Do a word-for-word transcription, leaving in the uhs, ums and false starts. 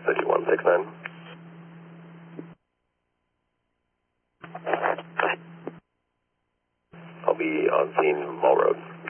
City one six nine. I'll be on scene, Mall Road.